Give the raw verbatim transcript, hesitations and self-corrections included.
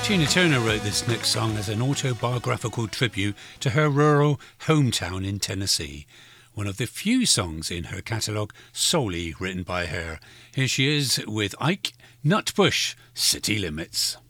Tina Turner wrote this next song as an autobiographical tribute to her rural hometown in Tennessee. One of the few songs in her catalogue solely written by her. Here she is with Ike Nutbush, City Limits.